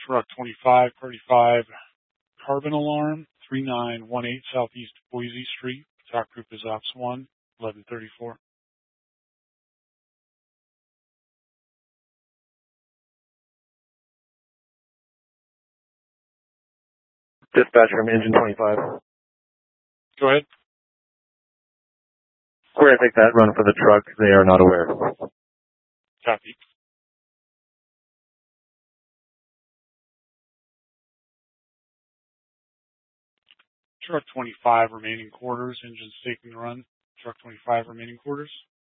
Truck 2535, carbon alarm, 3918 Southeast Boise Street. Talk group is Ops 1, 1134. Dispatch from Engine 25. Go ahead. We're going to take that run for the truck. They are not aware. Copy. Truck 25 remaining quarters. Engine's taking the run. Truck 25 remaining quarters.